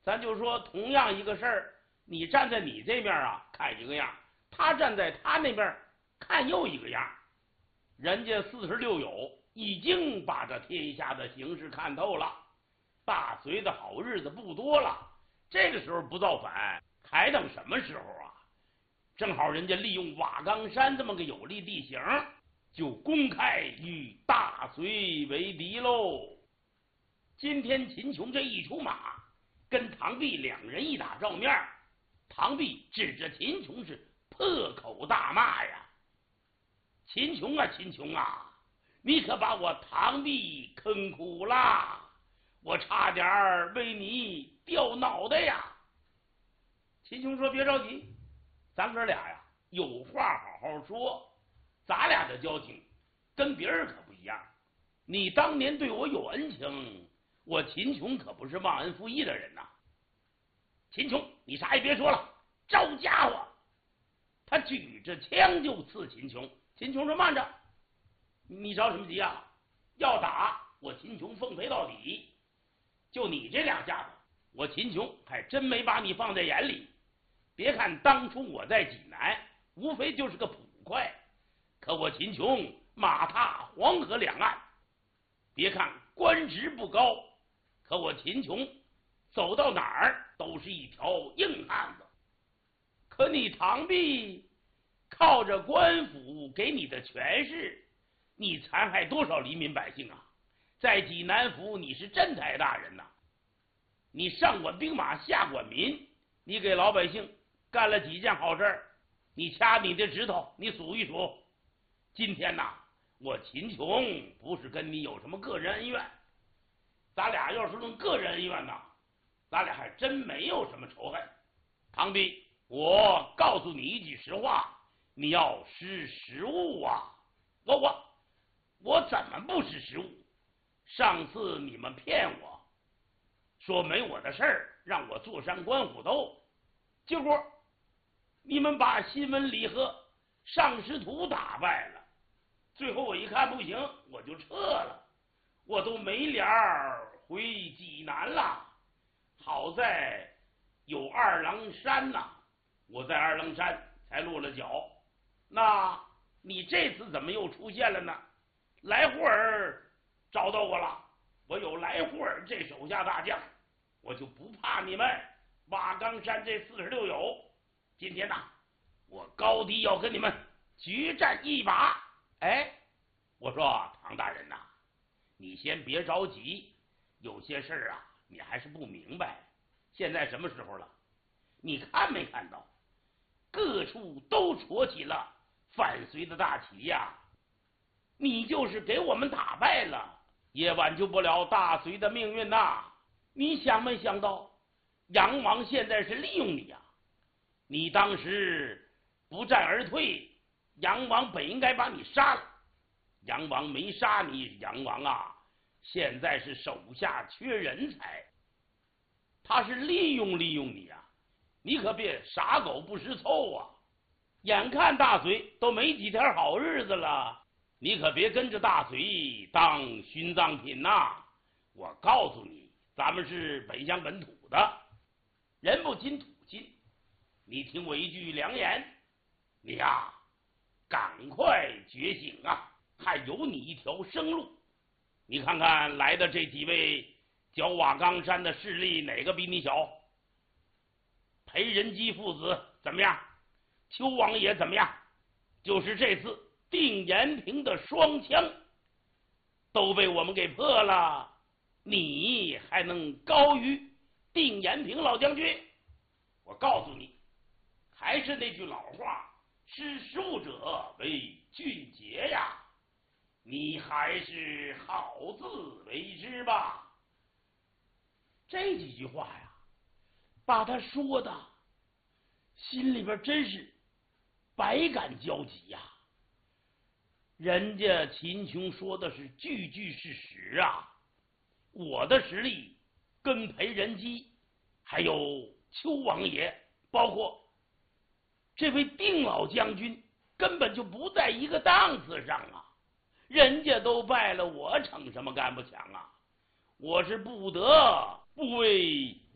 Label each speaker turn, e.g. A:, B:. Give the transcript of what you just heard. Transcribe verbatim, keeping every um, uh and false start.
A: 咱就说同样一个事儿，你站在你这边啊看一个样，他站在他那边看又一个样。人家四十六友已经把这天下的形势看透了，大隋的好日子不多了，这个时候不造反还等什么时候啊？正好人家利用瓦岗山这么个有利地形，就公开与大隋为敌喽。今天秦琼这一出马，跟唐弼两人一打照面，唐弼指着秦琼是破口大骂呀：秦琼啊秦琼啊，你可把我唐弼坑苦了，我差点为你掉脑袋呀！秦琼说：别着急，咱哥俩呀有话好好说，咱俩的交情跟别人可不一样。你当年对我有恩情，我秦琼可不是忘恩负义的人呐。秦琼，你啥也别说了，招家伙！他举着枪就刺秦琼。秦琼说：慢着，你着什么急啊？要打我秦琼奉陪到底。就你这两下子，我秦琼还真没把你放在眼里。别看当初我在济南无非就是个捕快，可我秦琼马踏黄河两岸。别看官职不高，可我秦琼走到哪儿都是一条硬汉子。可你唐弼靠着官府给你的权势，你残害多少黎民百姓啊？在济南府你是镇台大人呐、啊，你上管兵马下管民，你给老百姓干了几件好事？你掐你的指头，你数一数。今天呐，我秦琼不是跟你有什么个人恩怨，咱俩要是论个人恩怨呐，咱俩还真没有什么仇恨。唐弼，我告诉你一句实话，你要识时务啊！我我我怎么不识时务？上次你们骗我，说没我的事儿，让我坐山观虎斗，结果你们把新闻里和尚师徒打败了。最后我一看不行，我就撤了，我都没脸儿回济南了。好在有二郎山呐、啊，我在二郎山才落了脚。那你这次怎么又出现了呢？来霍尔找到我了，我有来霍尔这手下大将，我就不怕你们瓦岗山这四十六友。今天呐、啊，我高低要跟你们决战一把。哎，我说唐大人呐、啊，你先别着急，有些事儿啊，你还是不明白。现在什么时候了？你看没看到各处都戳起了反隋的大旗呀？你就是给我们打败了，也挽救不了大隋的命运呐！你想没想到，杨王现在是利用你呀、啊？你当时不战而退，杨王本应该把你杀了。杨王没杀你，杨王啊，现在是手下缺人才，他是利用利用你啊！你可别傻狗不识凑啊！眼看大隋都没几天好日子了，你可别跟着大隋当殉葬品呐、啊！我告诉你，咱们是本乡本土的，人不亲土亲。你听我一句良言，你呀、啊，赶快觉醒啊！还有你一条生路。你看看来的这几位剿瓦岗山的势力，哪个比你小？裴仁基父子怎么样？邱王爷怎么样？就是这次定延平的双枪都被我们给破了，你还能高于定延平老将军？我告诉你，还是那句老话，识时务者为俊杰呀！你还是好自为之吧。这几句话呀，把他说的心里边真是百感交集呀。人家秦琼说的是句句是实啊，我的实力跟裴仁基还有邱王爷，包括这位定老将军根本就不在一个档次上啊！人家都败了，我逞什么干不强啊？我是不得不为